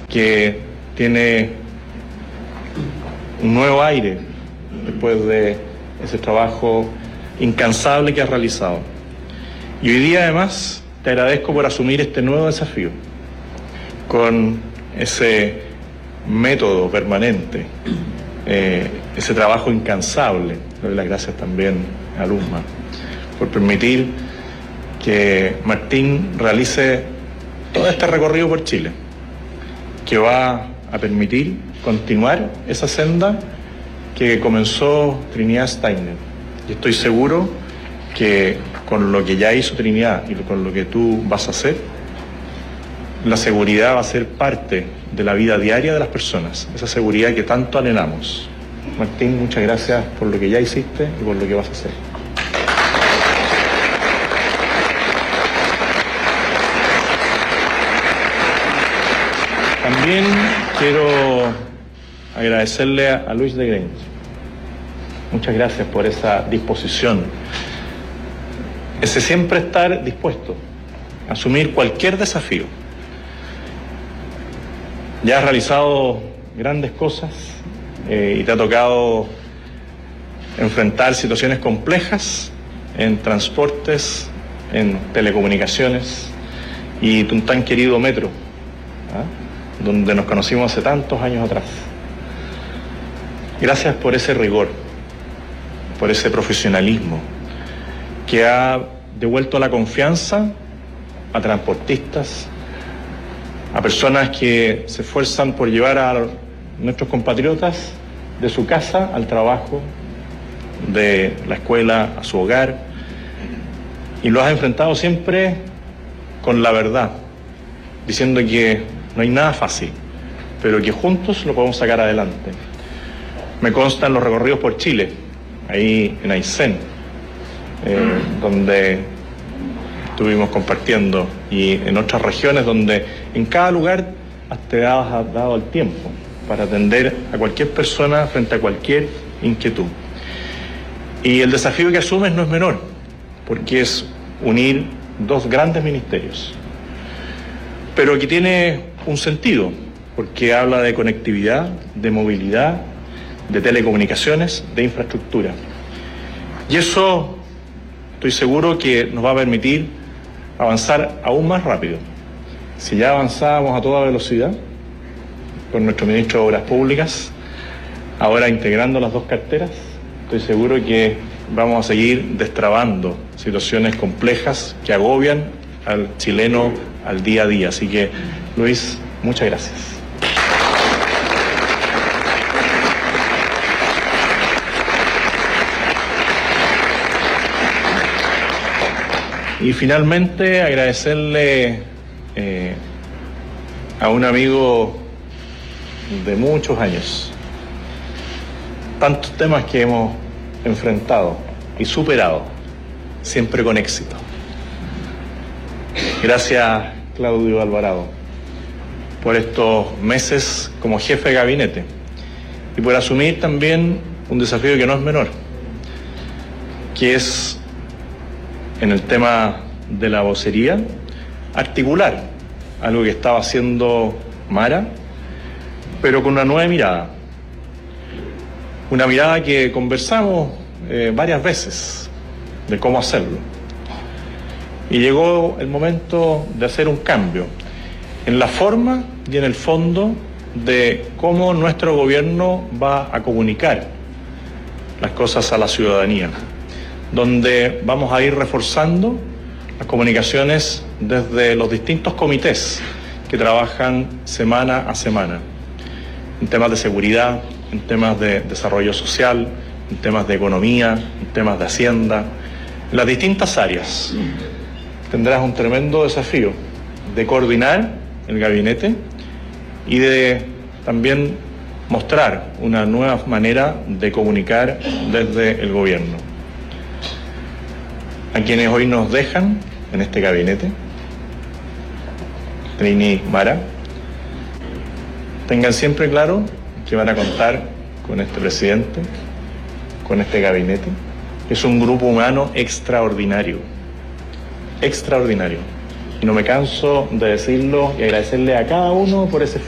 que tiene un nuevo aire después de ese trabajo incansable que has realizado. Y hoy día además te agradezco por asumir este nuevo desafío con ese método permanente, ese trabajo incansable. Le doy las gracias también a Luzma por permitir que Martín realice todo este recorrido por Chile, que va a permitir continuar esa senda que comenzó Trinidad Steiner. Y estoy seguro que con lo que ya hizo Trinidad y con lo que tú vas a hacer, la seguridad va a ser parte de la vida diaria de las personas, esa seguridad que tanto anhelamos. Martín, muchas gracias por lo que ya hiciste y por lo que vas a hacer. También quiero agradecerle a Luis de Grange. Muchas gracias por esa disposición, ese siempre estar dispuesto a asumir cualquier desafío. Ya has realizado grandes cosas y te ha tocado enfrentar situaciones complejas en transportes, en telecomunicaciones y tu tan querido metro, donde nos conocimos hace tantos años atrás. Gracias por ese rigor, por ese profesionalismo que ha devuelto la confianza a transportistas, a personas que se esfuerzan por llevar a nuestros compatriotas de su casa al trabajo, de la escuela a su hogar, y lo has enfrentado siempre con la verdad, diciendo que no hay nada fácil, pero que juntos lo podemos sacar adelante. Me constan los recorridos por Chile, ahí en Aysén, donde estuvimos compartiendo, y en otras regiones donde en cada lugar te has dado el tiempo para atender a cualquier persona frente a cualquier inquietud. Y el desafío que asumes no es menor, porque es unir dos grandes ministerios, pero que tiene un sentido, porque habla de conectividad, de movilidad, de telecomunicaciones, de infraestructura. Y eso estoy seguro que nos va a permitir avanzar aún más rápido. Si ya avanzábamos a toda velocidad con nuestro ministro de Obras Públicas, ahora integrando las dos carteras, estoy seguro que vamos a seguir destrabando situaciones complejas que agobian al chileno al día a día. Así que, Luis, muchas gracias. Y finalmente agradecerle a un amigo de muchos años, tantos temas que hemos enfrentado y superado, siempre con éxito. Gracias, Claudio Alvarado, por estos meses como jefe de gabinete y por asumir también un desafío que no es menor, que es, en el tema de la vocería, articular algo que estaba haciendo Mara, pero con una nueva mirada. Una mirada que conversamos varias veces de cómo hacerlo. Y llegó el momento de hacer un cambio en la forma y en el fondo de cómo nuestro gobierno va a comunicar las cosas a la ciudadanía, donde vamos a ir reforzando las comunicaciones desde los distintos comités que trabajan semana a semana, en temas de seguridad, en temas de desarrollo social, en temas de economía, en temas de hacienda, en las distintas áreas. Tendrás un tremendo desafío de coordinar el gabinete y de también mostrar una nueva manera de comunicar desde el gobierno. A quienes hoy nos dejan en este gabinete, Trini, Mara, tengan siempre claro que van a contar con este presidente, con este gabinete. Es un grupo humano extraordinario, extraordinario. Y no me canso de decirlo y agradecerle a cada uno por ese